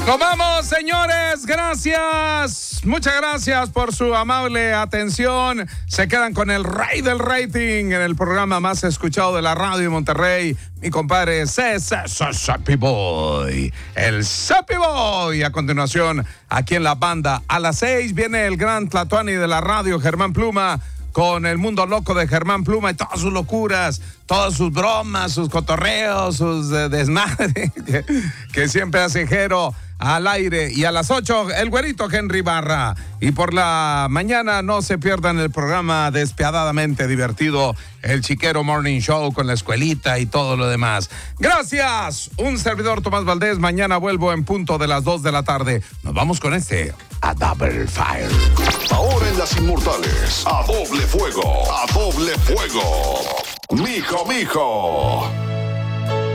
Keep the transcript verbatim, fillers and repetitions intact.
Nos vamos, señores. Gracias. Muchas gracias por su amable atención. Se quedan con el rey del rating en el programa más escuchado de la radio de Monterrey. Mi compadre César Sappy Boy. El Sappy Boy. A continuación, aquí en la banda. A las seis viene el gran Tlatuani de la radio, Germán Pluma, con el mundo loco de Germán Pluma y todas sus locuras, todas sus bromas, sus cotorreos, sus eh, desmadres que, que siempre hace Jero al aire. Y a las ocho, el güerito Henry Barra. Y por la mañana no se pierdan el programa despiadadamente divertido, el Chiquero Morning Show con la escuelita y todo lo demás. Gracias. Un servidor, Tomás Valdés. Mañana vuelvo en punto de las dos de la tarde. Nos vamos con este, A Double Fire. Ahora en Las Inmortales, A Doble Fuego, A Doble Fuego. Mijo, mijo.